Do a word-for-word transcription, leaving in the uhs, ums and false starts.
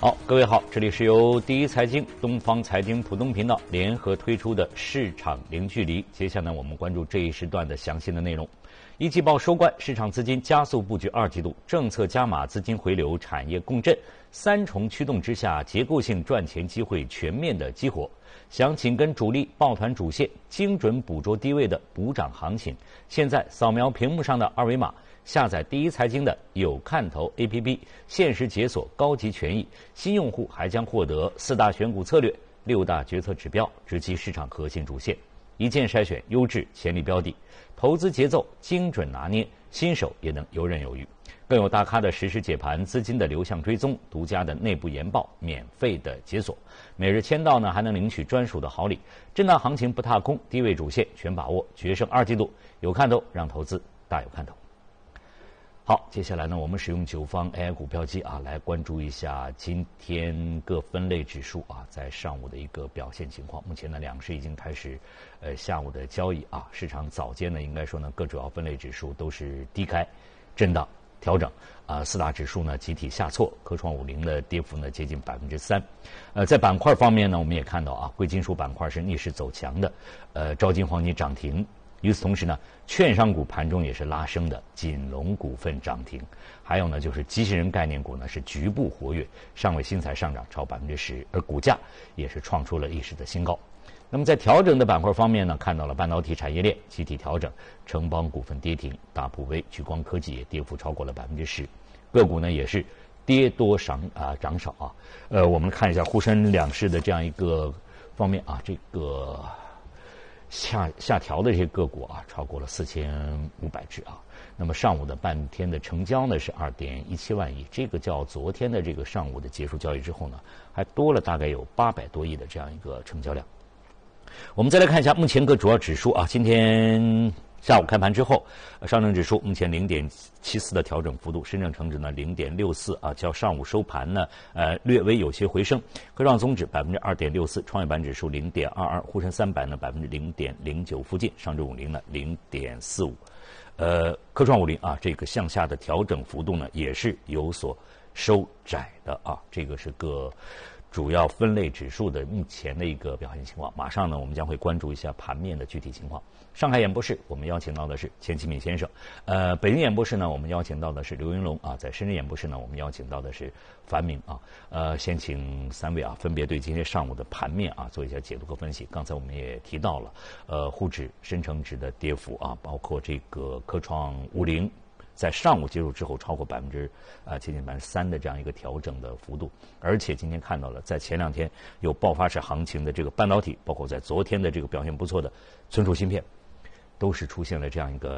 好，各位好，这里是由第一财经、东方财经浦东频道联合推出的市场零距离。接下来我们关注这一时段的详细的内容。一季报收官，市场资金加速布局二季度，政策加码，资金回流，产业共振，三重驱动之下，结构性赚钱机会全面的激活。想紧跟主力抱团主线，精准捕捉低位的补涨行情。现在扫描屏幕上的二维码，下载第一财经的有看头 A P P， 限时解锁高级权益，新用户还将获得四大选股策略、六大决策指标，直击市场核心主线，一键筛选优质潜力标的，投资节奏精准拿捏，新手也能游刃有余。更有大咖的实时解盘，资金的流向追踪，独家的内部研报，免费的解锁，每日签到呢还能领取专属的好礼。震荡行情不踏空，低位主线全把握，决胜二季度有看头，让投资大有看头。好，接下来呢，我们使用九方 A I 股票机啊，来关注一下今天各分类指数啊，在上午的一个表现情况。目前呢，两市已经开始呃下午的交易啊，市场早间呢，应该说呢，各主要分类指数都是低开震荡调整啊，四大指数呢集体下挫，科创五零的跌幅呢接近百分之三。呃，在板块方面呢，我们也看到啊，贵金属板块是逆势走强的，呃，招金黄金涨停。与此同时呢，券商股盘中也是拉升的，锦龙股份涨停，还有呢就是机器人概念股呢是局部活跃，上尾新材上涨超百分之十，而股价也是创出了历史的新高。那么在调整的板块方面呢，看到了半导体产业链集体调整，城邦股份跌停，大普微、聚光科技也跌幅超过了百分之十，个股呢也是跌多涨啊涨少啊。呃，我们看一下沪深两市的这样一个方面啊，这个。下下调的这些个股啊，超过了四千五百只啊。那么上午的半天的成交呢是二点一七万亿，这个较昨天的这个上午的结束交易之后呢，还多了大概有八百多亿的这样一个成交量。我们再来看一下目前各主要指数啊，今天下午开盘之后，上证指数目前零点七四的调整幅度，深证成指呢零点六四啊，较上午收盘呢呃略微有些回升。科创综指百分之二点六四，创业板指数零点二二，沪深三百呢百分之零点零九附近，上证五零呢零点四五。呃，科创五零啊，这个向下的调整幅度呢也是有所收窄的啊，这个是个。主要分类指数的目前的一个表现情况，马上呢，我们将会关注一下盘面的具体情况。上海演播室，我们邀请到的是钱其敏先生；呃，北京演播室呢，我们邀请到的是刘云龙啊；在深圳演播室呢，我们邀请到的是樊明啊。呃，先请三位啊，分别对今天上午的盘面啊做一下解读和分析。刚才我们也提到了，呃，沪指、深成指的跌幅啊，包括这个科创五零。在上午结束之后，超过百分之啊接近百分之三的这样一个调整的幅度，而且今天看到了，在前两天有爆发式行情的这个半导体，包括在昨天的这个表现不错的存储芯片，都是出现了这样一个。